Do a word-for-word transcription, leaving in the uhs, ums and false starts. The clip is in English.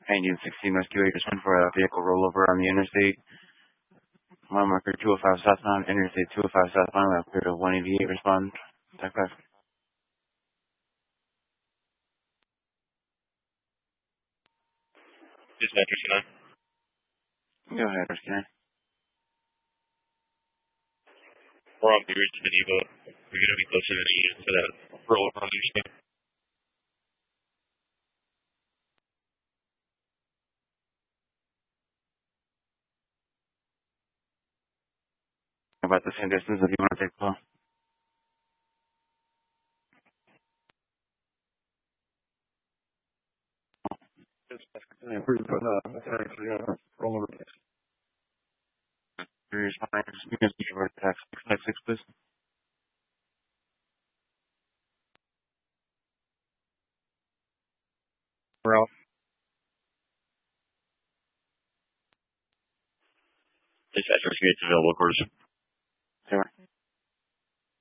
Engine sixteen Rescue eight, respond for a vehicle rollover on the interstate. Mile marker two oh five southbound, interstate two oh five southbound, left clear to one eighty-eight, respond. Attack five. Dispatcher, can I? Go ahead, Rescue nine. We're on Beard to Geneva. We're going to be closer to the unit for that rollover on the interstate. About the same distance if you want to take the call. Yeah, pretty good. Uh, that's actually uh, rollover case. Here's my units, you can attack six five six, please. We're out. Dispatcher, can you get available quarters?